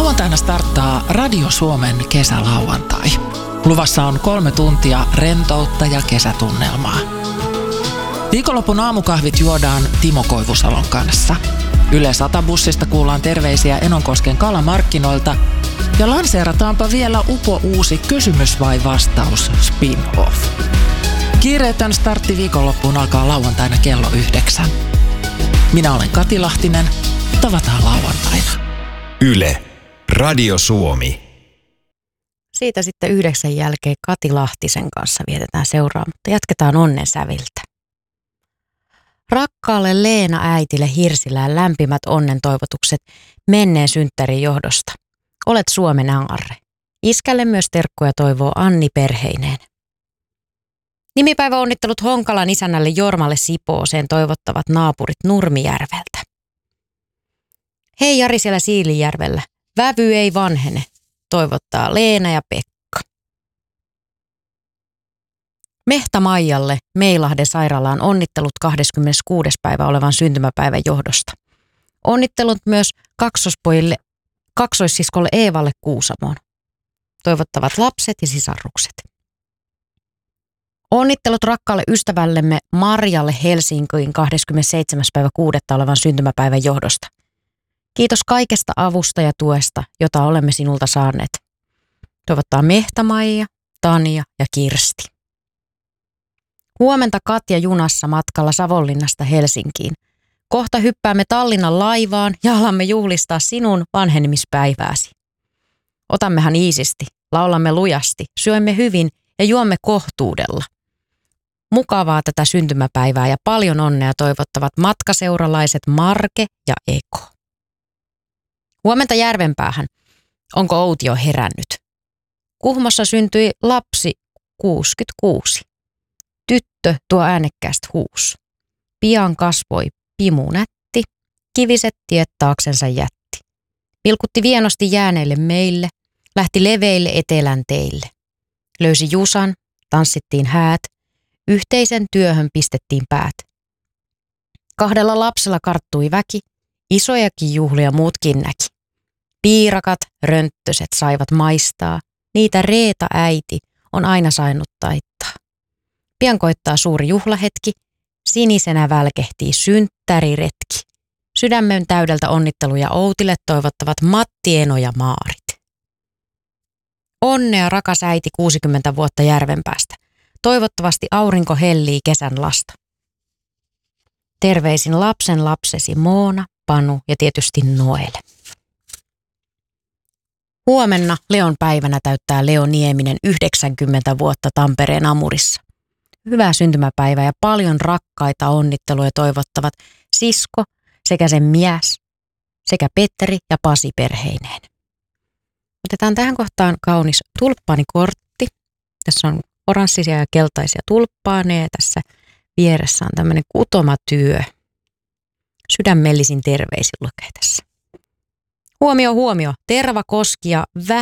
Lauantaina starttaa Radio Suomen kesälauantai. Luvassa on 3 tuntia rentoutta ja kesätunnelmaa. Viikonlopun aamukahvit juodaan Timo Koivusalon kanssa. Yle 100-bussista kuullaan terveisiä Enonkosken kalamarkkinoilta ja lanseerataanpa vielä uusi kysymys vai vastaus spin-off. Kiireetön startti viikonloppuun alkaa lauantaina kello 9. Minä olen Kati Lahtinen. Tavataan lauantaina. Yle, Radio Suomi. Siitä sitten 9 jälkeen Kati Lahtisen kanssa vietetään seuraa, mutta jatketaan onnen säviltä. Rakkaalle Leena-äitille Hirsilään lämpimät onnen toivotukset menneen synttärin johdosta. Olet Suomen aarre. Iskälle myös terkkuja toivoo Anni perheineen. Nimipäiväonnittelut Honkalan isännälle Jormalle Sipooseen toivottavat naapurit Nurmijärveltä. Hei Jari siellä Siilijärvellä. Vävy ei vanhene, toivottaa Leena ja Pekka. Mehta Maijalle Meilahden sairaalaan onnittelut 26. päivä olevan syntymäpäivän johdosta. Onnittelut myös kaksoissiskolle Eevalle Kuusamoon. Toivottavat lapset ja sisarukset. Onnittelut rakkaalle ystävällemme Marjalle Helsinkiin 27. päivä 6. olevan syntymäpäivän johdosta. Kiitos kaikesta avusta ja tuesta, jota olemme sinulta saaneet. Toivottaa Mehtä-Maija, Tanja ja Kirsti. Huomenta Katja junassa matkalla Savonlinnasta Helsinkiin. Kohta hyppäämme Tallinnan laivaan ja alamme juhlistaa sinun vanhenemispäivääsi. Otammehan iisisti, laulamme lujasti, syömme hyvin ja juomme kohtuudella. Mukavaa tätä syntymäpäivää ja paljon onnea toivottavat matkaseuralaiset Marke ja Eko. Huomenta Järvenpäähän. Onko Outi jo herännyt? Kuhmossa syntyi lapsi 66. Tyttö tuo äänekkäästi huus. Pian kasvoi pimunätti, kiviset tiet taaksensa jätti. Vilkutti vienosti jääneille meille, lähti leveille etelän teille. Löysi Jusan, tanssittiin häät, yhteisen työhön pistettiin päät. 2 lapsella karttui väki, isojakin juhlia muutkin näki. Piirakat, rönttöset saivat maistaa, niitä Reeta äiti on aina saanut taittaa. Pian koittaa suuri juhlahetki, sinisenä välkehtii synttäriretki. Sydämen täydeltä onnitteluja Outille toivottavat Matti, Eno ja Maarit. Onnea rakas äiti 60 vuotta Järvenpäästä. Toivottavasti aurinko hellii kesän lasta. Terveisin lapsen lapsesi Moona, Panu ja tietysti Noele. Huomenna Leon päivänä täyttää Leo Nieminen 90 vuotta Tampereen Amurissa. Hyvää syntymäpäivää ja paljon rakkaita onnitteluja toivottavat sisko sekä sen mies sekä Petteri ja Pasi perheineen. Otetaan tähän kohtaan kaunis tulppaanikortti. Tässä on oranssisia ja keltaisia tulppaaneja. Tässä vieressä on tämmöinen kutomatyö. Sydämellisin terveisin lukee tässä. Huomio, huomio. Terva, koski ja